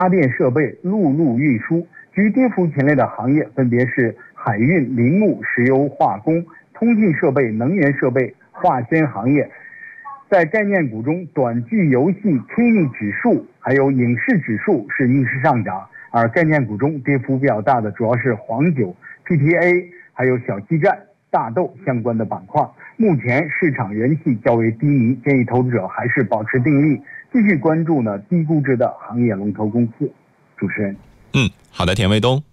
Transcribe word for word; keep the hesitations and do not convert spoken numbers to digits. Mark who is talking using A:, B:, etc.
A: 发电设备、陆路运输。居跌幅前列的行业分别是海运、林木、石油化工、通信设备、能源设备、化纤行业。在概念股中，短剧游戏 K I 指数还有影视指数是逆势上涨，而概念股中跌幅比较大的主要是黄酒、P T A 还有小基站、大豆相关的板块。目前市场人气较为低迷，建议投资者还是保持定力，继续关注呢低估值的行业龙头公司。主持人。
B: 嗯，好的，田卫东。